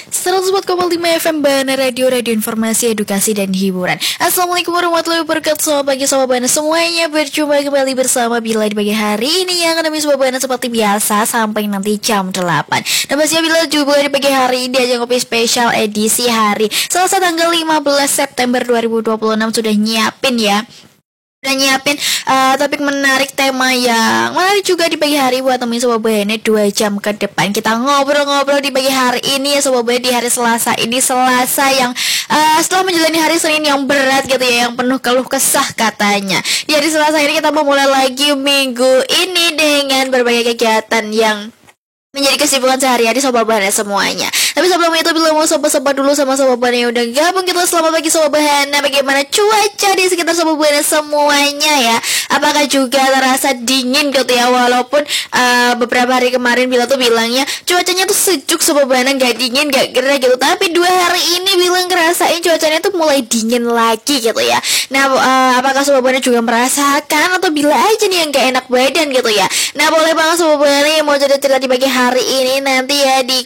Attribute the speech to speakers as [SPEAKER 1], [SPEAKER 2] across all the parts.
[SPEAKER 1] 104,5 FM Bana Radio Informasi, Edukasi, dan Hiburan. Assalamualaikum warahmatullahi wabarakatuh. Selamat pagi Sobat Bana semuanya. Berjumpa kembali bersama Bila di pagi hari ini yang akan Sobat Bana seperti biasa sampai nanti jam 8. Dan pastinya Bila juga di pagi hari ini aja ngopi spesial edisi hari Selasa tanggal 15 September 2026 sudah nyiapin topik menarik, tema yang menarik juga di pagi hari buat temen Sobat Bana 2 jam ke depan. Kita ngobrol-ngobrol di pagi hari ini ya Sobat Bana, di hari Selasa ini, Selasa yang setelah menjalani hari Senin yang berat gitu ya, yang penuh keluh kesah katanya. Di hari Selasa ini kita memulai lagi minggu ini dengan berbagai kegiatan yang menjadi kesibukan sehari-hari Sobat Bana semuanya. Tapi sebelum itu, bila mau sobat-sobat dulu sama Sobat Bana yang udah gabung kita, selamat pagi Sobat Bana. Bagaimana cuaca di sekitar Sobat Bana semuanya ya? Apakah juga terasa dingin gitu ya? Walaupun beberapa hari kemarin Bila tuh bilangnya cuacanya tuh sejuk Sobat Bana, gak dingin, gak gerah gitu. Tapi 2 hari ini bilang ngerasain cuacanya tuh mulai dingin lagi gitu ya. Nah, apakah Sobat Bana juga merasakan, atau Bila aja nih yang gak enak badan gitu ya? Nah, boleh banget Sobat Bana yang mau cerita-cerita di pagi hari ini nanti ya di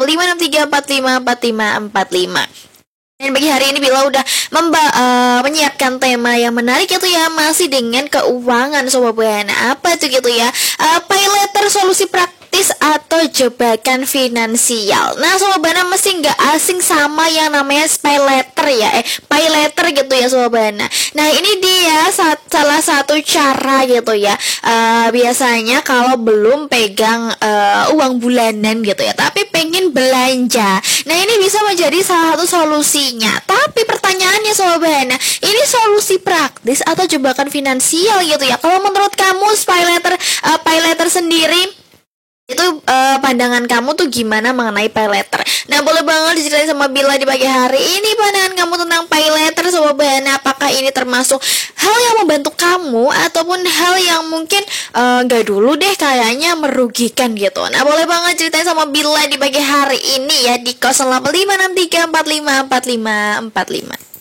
[SPEAKER 1] 085634545545. Dan bagi hari ini Bila udah menyiapkan tema yang menarik itu ya, masih dengan keuangan Sobat Bana. Apa itu gitu ya? Pay letter, solusi praktis atau jebakan finansial. Nah, Sobat Bana mesti nggak asing sama yang namanya pay letter ya, pay letter gitu ya Sobat Bana. Nah, ini dia salah satu cara gitu ya. Biasanya kalau belum pegang uang bulanan gitu ya, tapi pengen belanja. Nah, ini bisa menjadi salah satu solusinya. Tapi pertanyaannya Sobat Bana, ini solusi praktis atau jebakan finansial gitu ya? Kalau menurut kamu pay letter sendiri itu pandangan kamu tuh gimana mengenai pay letter? Nah, boleh banget diceritain sama Bila di pagi hari ini pandangan kamu tentang pay letter Sobat Bana. Apakah ini termasuk hal yang membantu kamu ataupun hal yang mungkin gak dulu deh kayaknya merugikan gitu? Nah, boleh banget ceritain sama Bila di pagi hari ini ya di 085634545545.